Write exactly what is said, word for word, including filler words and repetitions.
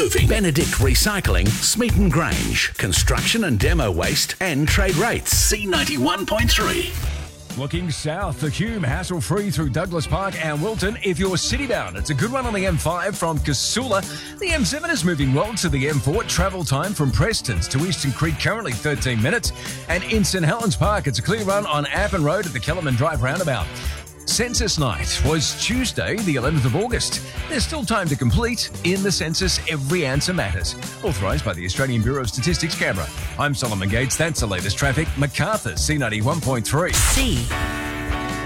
moving. Benedict Recycling, Smeaton Grange. Construction and demo waste and trade rates. C ninety-one point three. Looking south, the Hume, hassle-free through Douglas Park and Wilton. If you're city-bound, it's a good one on the M five from Casula. The M seven is moving well to the M four. Travel time from Prestons to Eastern Creek currently thirteen minutes. And in St Helens Park, it's a clear run on Appen Road at the Kellerman Drive roundabout. Census night was Tuesday, the eleventh of August. There's still time to complete. In the census, every answer matters. Authorised by the Australian Bureau of Statistics, Canberra. I'm Solomon Gates. That's the latest traffic. Macarthur, C ninety-one point three. C